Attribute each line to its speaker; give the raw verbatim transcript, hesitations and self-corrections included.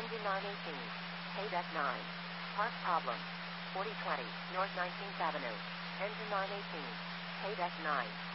Speaker 1: Engine nine eighteen. Paid F nine. Park problem. forty twenty North nineteenth Avenue. Engine nine eighteen. Paid F nine.